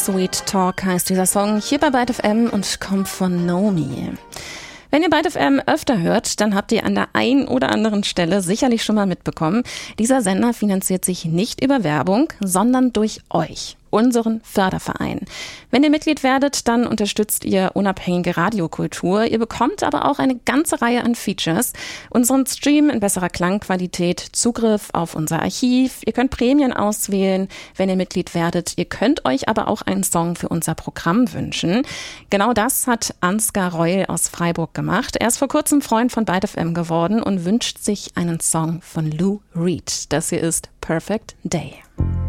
Sweet Talk heißt dieser Song hier bei Byte FM und kommt von Nomi. Wenn ihr Byte FM öfter hört, dann habt ihr an der einen oder anderen Stelle sicherlich schon mal mitbekommen, dieser Sender finanziert sich nicht über Werbung, sondern durch euch, unseren Förderverein. Wenn ihr Mitglied werdet, dann unterstützt ihr unabhängige Radiokultur. Ihr bekommt aber auch eine ganze Reihe an Features. Unseren Stream in besserer Klangqualität, Zugriff auf unser Archiv. Ihr könnt Prämien auswählen, wenn ihr Mitglied werdet. Ihr könnt euch aber auch einen Song für unser Programm wünschen. Genau das hat Ansgar Reul aus Freiburg gemacht. Er ist vor kurzem Freund von Byte FM geworden und wünscht sich einen Song von Lou Reed. Das hier ist Perfect Day.